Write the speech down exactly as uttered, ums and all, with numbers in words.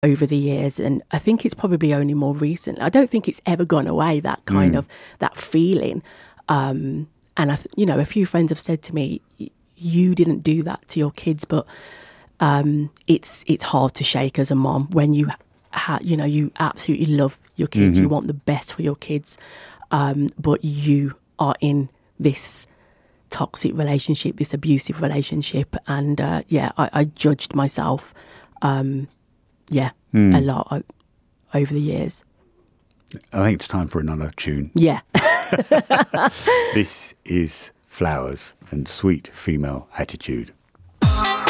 over the years, and I think it's probably only more recent. I don't think it's ever gone away, that kind mm. of that feeling. Um, and I, th- you know, a few friends have said to me, "You didn't do that to your kids," but um, it's it's hard to shake as a mom when you, ha- you know, you absolutely love your kids, mm-hmm. you want the best for your kids, um, but you are in this toxic relationship, this abusive relationship, and uh, yeah, I, I judged myself. Um, Yeah, mm. a lot o- over the years. I think it's time for another tune. Yeah. This is Flowers and Sweet Female Attitude.